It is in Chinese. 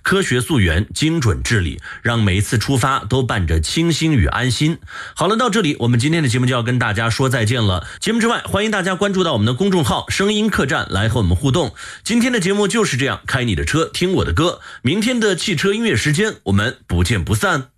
科学溯源，精准治理，让每一次出发都伴着清新与安心。好了，到这里我们今天的节目就要跟大家说再见了。节目之外，欢迎大家关注到我们的公众号声音客栈来和我们互动。今天的节目就是这样，开你的车听我的歌，明天的汽车音乐时间我们不见不散。